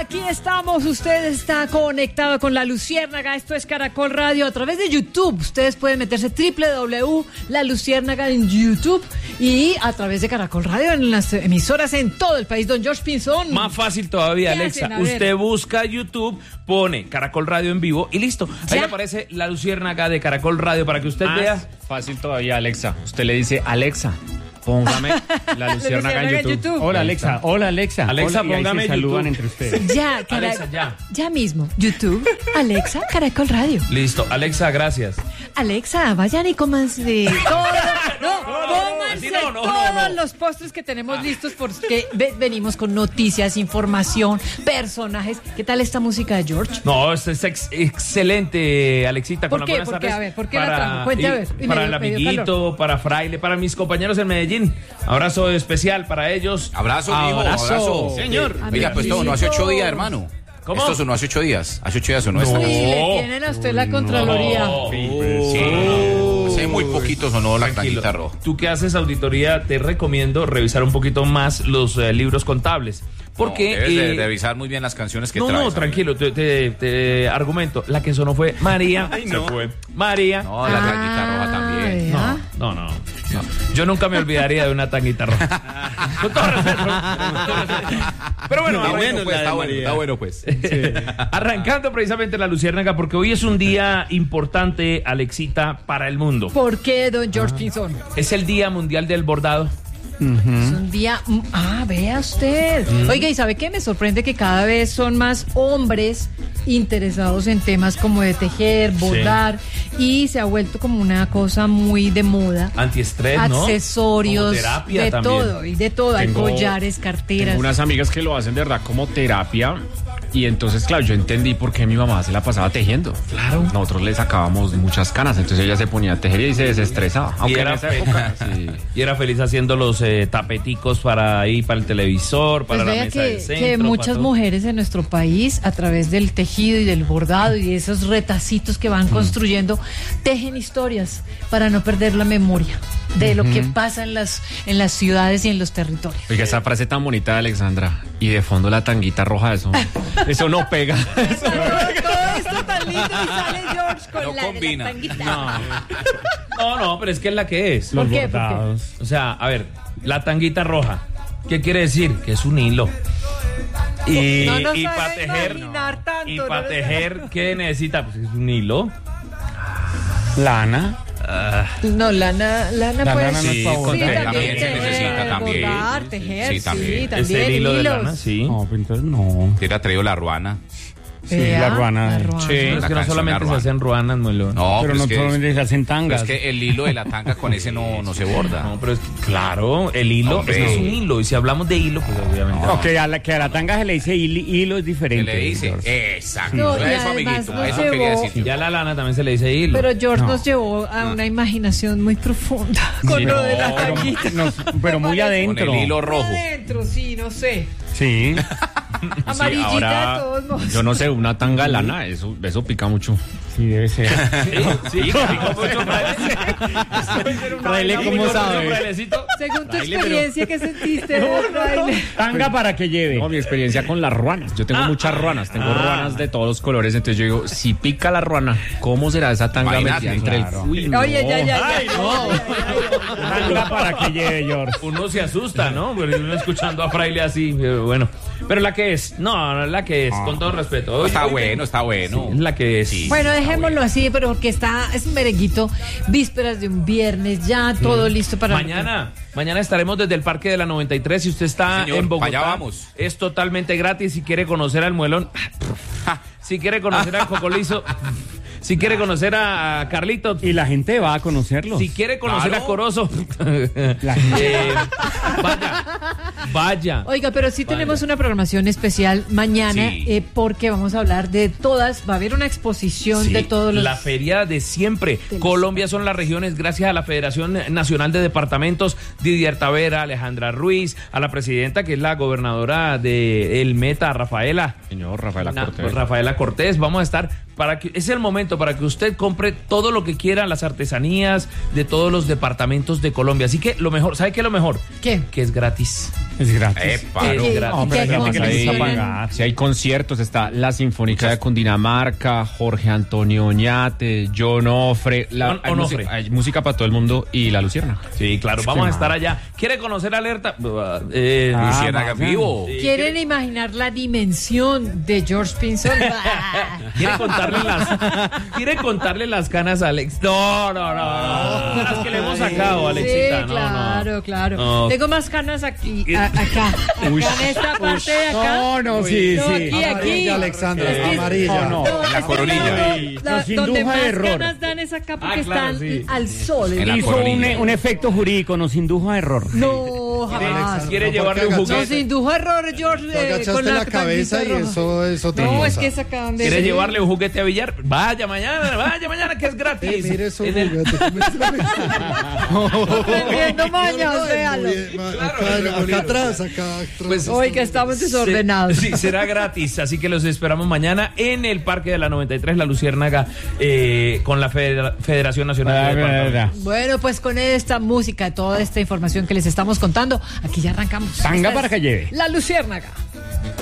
Aquí estamos, usted está conectado con La Luciérnaga, esto es Caracol Radio a través de YouTube. Ustedes pueden meterse La Luciérnaga en YouTube y a través de Caracol Radio en las emisoras en todo el país. Don George Pinzón. Más fácil todavía, Alexa. Usted busca YouTube, pone Caracol Radio en vivo y listo. Ahí le aparece La Luciérnaga de Caracol Radio para que usted vea. Fácil todavía, Alexa. Usted le dice, Alexa, póngame La Luciérnaga en YouTube. Hola, Alexa. Hola, Alexa. Alexa, hola, póngame y ahí se saludan YouTube. entre ustedes. Ya, Alexa, ya. Ya mismo. YouTube, Alexa, Caracol Radio. Listo. Alexa, gracias. Alexa, vayan y cómanse todos los postres que tenemos listos porque venimos con noticias, información, personajes. ¿Qué tal esta música de George? No, esto es excelente, Alexita. ¿Por con qué? Las buenas ¿Por qué? tardes A ver, ¿por qué la trajo? Cuente, a ver. Para el amiguito, para Fraile, para mis compañeros en Medellín. Abrazo especial para ellos. Abrazo, mijo, abrazo. Señor. Oiga, pues todo, no hace 8 días, hermano. ¿Cómo? Esto sonó hace 8 días. Hace 8 días sonó esta. Uy, le tienen a usted la Contraloría. Hace muy poquito sonó la tanguita roja. Tú que haces auditoría, te recomiendo revisar un poquito más los libros contables. Porque debes de revisar muy bien las canciones que traes. No, tranquilo, te argumento. La que sonó fue María. Se fue. María. No, la tanguita roja también. No. Yo nunca me olvidaría de una tanguita roja. Con todo respeto. Pero bueno, está bueno, pues. Arrancando precisamente La Luciérnaga, porque hoy es un día importante, Alexita, para el mundo. ¿Por qué, don George Pinzón? Es el Día Mundial del Bordado. Es un día... vea usted. Oiga, ¿y sabe qué? Me sorprende que cada vez son más hombres interesados en temas como de tejer, bordar, y se ha vuelto como una cosa muy de moda. Antiestrés, ¿no? Accesorios, como terapia de también. todo, y de todo. Hay collares, carteras. Tengo unas amigas que lo hacen de verdad como terapia. Y entonces, claro, yo entendí por qué mi mamá se la pasaba tejiendo. Claro. Nosotros le sacábamos muchas canas, entonces ella se ponía a tejer y se desestresaba. Aunque en esa época, sí. Y era feliz haciendo los tapeticos para el televisor, para pues la mesa del centro. Que muchas mujeres en nuestro país, a través del tejido y del bordado y de esos retacitos que van construyendo, tejen historias para no perder la memoria de lo que pasa en las ciudades y en los territorios. Oiga, esa frase tan bonita de Alexandra. Y de fondo la tanguita roja, eso no pega. Todo esto tan lindo y sale George con la tanguita. No, pero es que es la que es. ¿Por qué? O sea, a ver, la tanguita roja, ¿qué quiere decir? Que es un hilo. Y para tejer, ¿qué necesita? Pues es un hilo. Lana. No, lana puede no es favor. También se necesita también. Bordar, tejer, Sí, también. Es el hilo de lana, sí. No, pero entonces no. Te ha traído la ruana. Sí, la ruana. Sí, es que no solamente se hacen ruanas, Muelón. No, pero no solamente se hacen pero tangas. es que el hilo de la tanga con ese no se borda. No, pero es que, claro, el hilo es un hilo. Y si hablamos de hilo, pues obviamente. No, que a la tanga se le dice hilo es diferente. Se le dice. George. Exacto. No, y Eso, además amiguito. nos Eso quería llevó- decir. Ya la lana también se le dice hilo. Pero George nos llevó a una imaginación muy profunda con lo de la tanguita. Pero muy Con adentro. el hilo rojo. Adentro, sí, no sé. Sí. Amarillita ahora, de todos modos. yo no sé, una tanga lana, eso pica mucho. Sí, debe ser. Sí, Fraile, ¿cómo sabe? Según tu experiencia, ¿qué sentiste? Fraile? Tanga para que lleve. No, mi experiencia con las ruanas. Yo tengo muchas ruanas, tengo ruanas de todos los colores. Entonces yo digo, si pica la ruana, ¿cómo será esa tanga Imagínate, metida entre claro. el... Uy, no. Oye, ya. Tanga para que lleve, George. Uno se asusta, ¿no? Pero uno escuchando a Fraile así, bueno. Pero la que es, la que es, con todo respeto. Oye, Está oye, bueno, está bueno. Es la que es. Sí. Bueno, dejémoslo así, pero porque es un merenguito, vísperas de un viernes, ya todo listo para... Mañana estaremos desde el Parque de la 93. Si usted está Señor, en Bogotá, allá vamos. es totalmente gratis. Si quiere conocer al Muelón, si quiere conocer al Cocolizo, si quiere conocer a Carlitos, Y la gente va a conocerlo. si quiere conocer Claro. a Corozo, La gente. vaya. Oiga, pero sí tenemos una programación especial mañana, Sí. porque vamos a hablar de todas, va a haber una exposición Sí, de todos los... la feria de siempre. Colombia son las regiones, gracias a la Federación Nacional de Departamentos, Didier Tavera, Alejandra Ruiz, a la presidenta que es la gobernadora de El Meta, Rafaela. Señor Rafaela Cortés. Rafaela Cortés, vamos a estar es el momento para que usted compre todo lo que quiera, las artesanías de todos los departamentos de Colombia. Así que lo mejor, ¿sabe qué es lo mejor? ¿Qué? Que es gratis. Es gratis. Epa, Es gratis. No, pero hay gente que le gusta Ahí, pagar. si hay conciertos, está la Sinfónica de Cundinamarca, Jorge Antonio Oñate, John Ofre, Onofre. hay música para todo el mundo y La Luciérnaga. Sí, claro, vamos a estar allá. ¿Quiere conocer Alerta? Luciérnaga vaya. vivo. ¿Quieren imaginar la dimensión de George Pinson? ¿Quiere contarle las canas a Alex? No. Las que le hemos sacado, Alexita. Sí, claro. No. Tengo más canas aquí, acá. En esta parte de acá. No, sí. Aquí. Alexandra, Es que- amarilla. No. No, La es que coronilla. Nos donde indujo a más error. ganas dan es acá porque claro, están sí. al sol. En la Hizo coronilla. un efecto jurídico, nos indujo a error. No, jamás. ¿Quiere llevarle un No, No, juguete? se indujo a error, George. Tú agachaste la cabeza y roja. eso es otra No, cosa. es que sacaban de... ¿Quiere llevarle un juguete a Villar? Vaya mañana, que es gratis. Mire eso, En el- juguete, ¿cómo está? Aprendiendo mañas, véalo. Acá atrás. Pues, Hoy que estamos desordenados. Sí, será gratis, así que los esperamos mañana en el Parque de la 93, La Luciérnaga, con la Federación Nacional de Departamentos. Bueno, pues con esta música, toda esta información que les estamos contando, aquí ya arrancamos. Tanga Esta para es que lleve. La Luciérnaga.